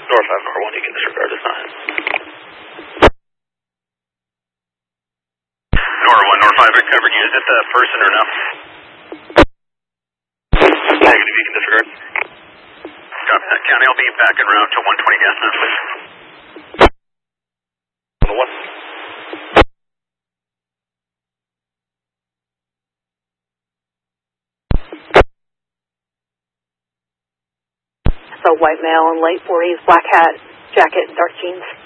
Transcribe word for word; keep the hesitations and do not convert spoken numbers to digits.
North five, North one, you can disregard the sign. North one, North five, recovered you. Is it the person or no? Negative, you can disregard. Copy that, County. I'll be back en route to one twenty gas now, please. On the one. A white male in late forties, black hat, jacket, dark jeans.